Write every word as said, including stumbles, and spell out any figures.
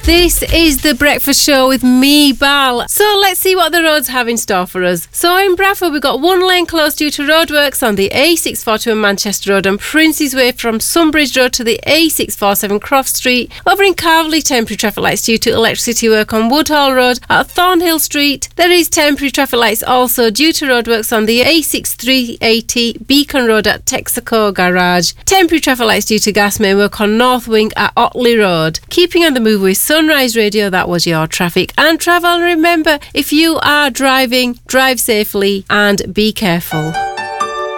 This is the Breakfast Show with me, Bal. So let's see what the roads have in store for us. So in Bradford, we've got one lane closed due to roadworks on the A six forty-one Manchester Road and Princes Way from Sunbridge Road to the A six forty-seven Croft Street. Over in Carverley, temporary traffic lights due to electricity work on Woodhall Road. At Thornhill Street, there is temporary traffic lights also due to roadworks on the A six three eighty Beacon Road at Texaco Garage. Temporary traffic lights due to gas main work on North Wing at Otley Road. Keeping on the move with Sunrise Radio, that was your traffic and travel. Remember, if you are driving, drive safely and be careful.